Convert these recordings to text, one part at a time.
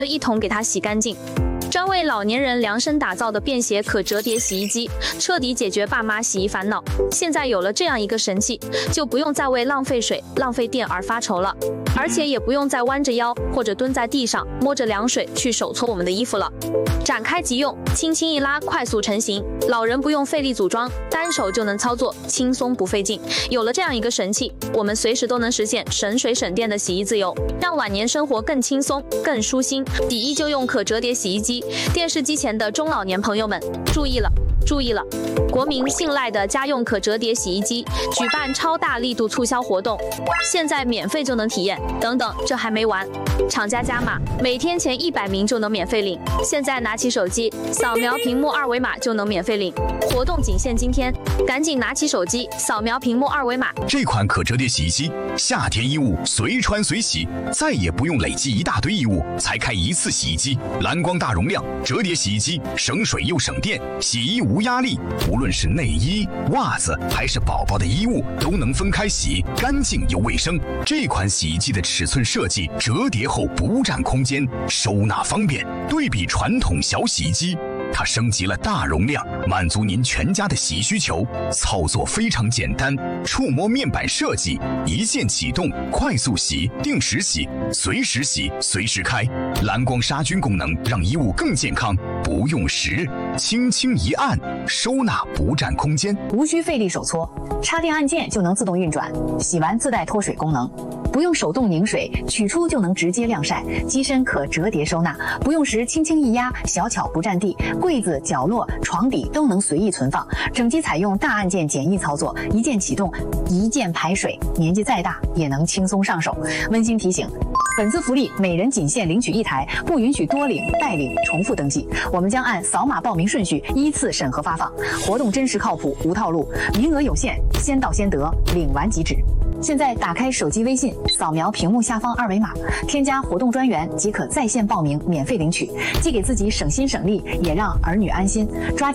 一同给它洗干净。专为老年人量身打造的便携可折叠洗衣机，彻底解决爸妈洗衣烦恼。现在有了这样一个神器，就不用再为浪费水、浪费电而发愁了，而且也不用再弯着腰或者蹲在地上摸着凉水去手搓我们的衣服了。展开即用，轻轻一拉，快速成型。老人不用费力组装，单手就能操作，轻松不费劲。有了这样一个神器，我们随时都能实现省水省电的洗衣自由，让晚年生活更轻松、更舒心。第一就用可折叠洗衣机。电视机前的中老年朋友们，注意了！注意了！国民信赖的家用可折叠洗衣机举办超大力度促销活动，现在免费就能体验。等等，这还没完，厂家加码，每天前100名就能免费领。现在拿起手机，扫描屏幕2维码就能免费领。活动仅限今天，赶紧拿起手机，扫描屏幕2维码。 这款可折叠洗衣机，夏天衣物随穿随洗，再也不用累积一大堆衣物才开一次洗衣机。蓝光大容量折叠洗衣机，省水又省电，洗衣无压力。无论是内衣、袜子还是宝宝的衣物，都能分开洗，干净又卫生。这款洗衣机的尺寸设计，折叠后不占空间，收纳方便。对比传统小洗衣机，它升级了大容量，满足您全家的洗衣需求。操作非常简单，触摸面板设计，一键启动，快速洗、定时洗、随时洗、随时开。蓝光杀菌功能让衣物更健康，不用时，轻轻一按，收纳不占空间， 无需费力手搓，插电按键就能自动运转，洗完自带脱水功能。不用手动拧水，取出就能直接晾晒，机身可折叠收纳，不用时轻轻一压，小巧不占地，柜子、角落、床底都能随意存放。整机采用大按键简易操作，一键启动，一键排水，年纪再大也能轻松上手。温馨提醒，本次福利每人仅限领取1台，不允许多领、代领、重复登记。我们将按扫码报名顺序依次审核发放，活动真实靠谱，无套路，名额有限，先到先得，领完即止。现在打开手机微信，扫描屏幕下方2维码，添加活动专员即可在线报名，免费领取，既给自己省心省力，也让儿女安心。抓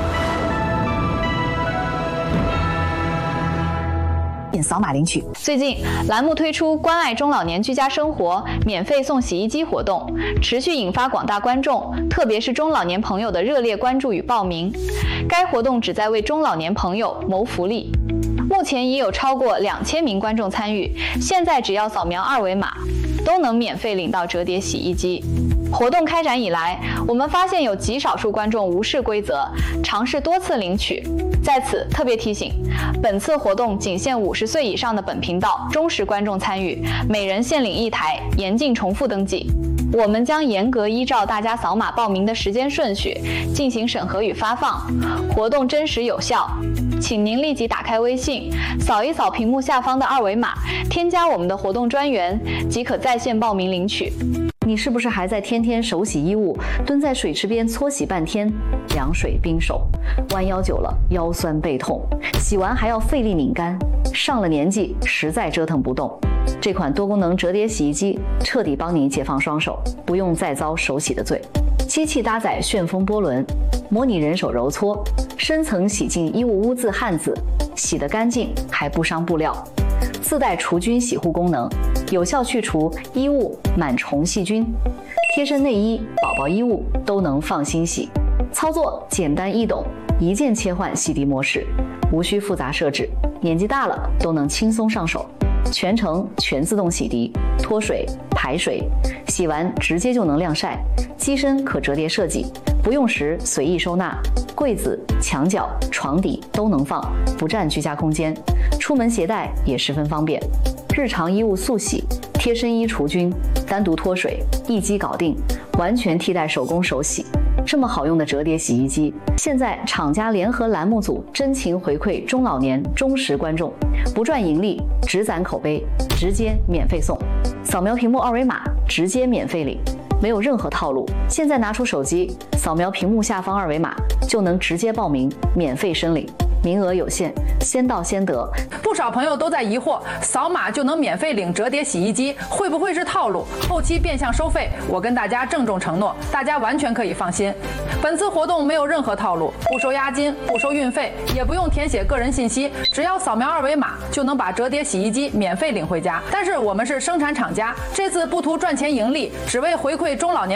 紧扫码领取。 最近，栏目推出关爱中老年居家生活免费送洗衣机活动，持续引发广大观众，特别是中老年朋友的热烈关注与报名。该活动旨在为中老年朋友谋福利。目前已有超过2000名观众参与，现在只要扫描2维码，都能免费领到折叠洗衣机。活动开展以来，我们发现有极少数观众无视规则，尝试多次领取。在此特别提醒，本次活动仅限50岁以上的本频道忠实观众参与，每人限领1台，严禁重复登记。我们将严格依照大家扫码报名的时间顺序进行审核与发放，活动真实有效。请您立即打开微信，扫一扫屏幕下方的2维码，添加我们的活动专员，即可在线报名领取。 你是不是还在天天手洗衣物，蹲在水池边搓洗半天，凉水冰手，弯腰久了腰酸背痛，洗完还要费力拧干，上了年纪实在折腾不动。这款多功能折叠洗衣机彻底帮你解放双手，不用再遭手洗的罪。机器搭载旋风波轮，模拟人手揉搓，深层洗净衣物污渍汗渍，洗得干净还不伤布料。自带除菌洗护功能，有效去除衣物螨虫细菌，贴身内衣、宝宝衣物都能放心洗。操作简单易懂，一键切换洗涤模式，无需复杂设置，年纪大了都能轻松上手。全程全自动洗涤、脱水、排水，洗完直接就能晾晒。机身可折叠设计，不用时随意收纳，柜子、墙角、床底都能放，不占居家空间。出门携带也十分方便。日常衣物速洗、贴身衣除菌、单独脱水，一机搞定，完全替代手工手洗。这么好用的折叠洗衣机，现在厂家联合栏目组真情回馈中老年忠实观众，不赚盈利，只攒口碑，直接免费送。扫描屏幕2维码，直接免费领，没有任何套路。现在拿出手机，扫描屏幕下方2维码，就能直接报名，免费申领。 名额有限，先到先得。 不少朋友都在疑惑，扫码就能免费领折叠洗衣机，会不会是套路？后期变相收费？我跟大家郑重承诺，大家完全可以放心。本次活动没有任何套路，不收押金，不收运费，也不用填写个人信息，只要扫描二维码就能把折叠洗衣机免费领回家。但是我们是生产厂家，这次不图赚钱盈利，只为回馈中老年